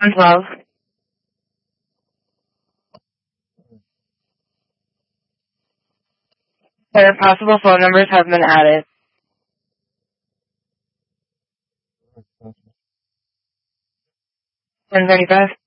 112. Their possible phone numbers have been added. 1035.